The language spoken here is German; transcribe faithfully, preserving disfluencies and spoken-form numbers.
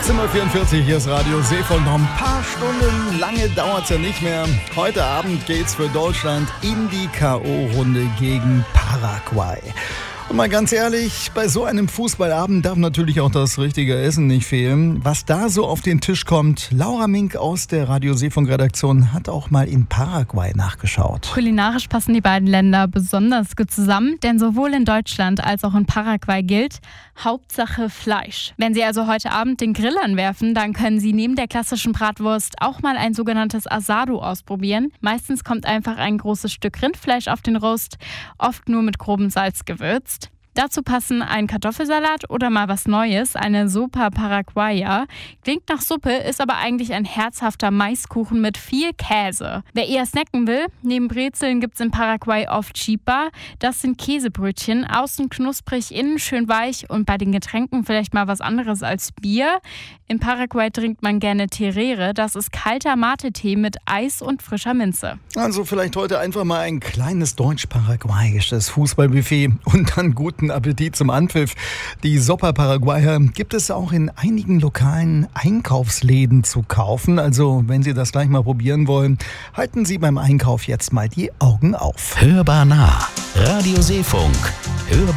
achtzehn Uhr vierundvierzig, hier ist Radio Seefunk. Noch ein paar Stunden, lange dauert es ja nicht mehr. Heute Abend geht's für Deutschland in die K O-Runde gegen Paraguay. Und mal ganz ehrlich, bei so einem Fußballabend darf natürlich auch das richtige Essen nicht fehlen. Was da so auf den Tisch kommt, Laura Mink aus der Radio Seefunk-Redaktion hat auch mal in Paraguay nachgeschaut. Kulinarisch passen die beiden Länder besonders gut zusammen, denn sowohl in Deutschland als auch in Paraguay gilt Hauptsache Fleisch. Wenn Sie also heute Abend den Grill anwerfen, dann können Sie neben der klassischen Bratwurst auch mal ein sogenanntes Asado ausprobieren. Meistens kommt einfach ein großes Stück Rindfleisch auf den Rost, oft nur mit grobem Salz gewürzt. Dazu passen ein Kartoffelsalat oder mal was Neues, eine Sopa Paraguaya. Klingt nach Suppe, ist aber eigentlich ein herzhafter Maiskuchen mit viel Käse. Wer eher snacken will, neben Brezeln gibt es in Paraguay oft Chipa. Das sind Käsebrötchen, außen knusprig, innen schön weich und bei den Getränken vielleicht mal was anderes als Bier. In Paraguay trinkt man gerne Terere, das ist kalter Mate-Tee mit Eis und frischer Minze. Also vielleicht heute einfach mal ein kleines deutsch-paraguayisches Fußballbuffet und dann guten Appetit zum Anpfiff. Die Sopa Paraguaya gibt es auch in einigen lokalen Einkaufsläden zu kaufen. Also wenn Sie das gleich mal probieren wollen, halten Sie beim Einkauf jetzt mal die Augen auf. Hörbar nah. Radio Seefunk. Hörbar